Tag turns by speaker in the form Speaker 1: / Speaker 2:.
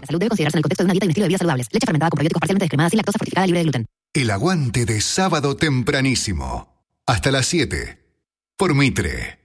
Speaker 1: salud debe considerarse en el contexto de una dieta y un estilo de vida saludables. Leche fermentada con probióticos parcialmente descremada sin lactosa fortificada libre de gluten.
Speaker 2: El aguante de sábado tempranísimo. Hasta las 7. Por Mitre.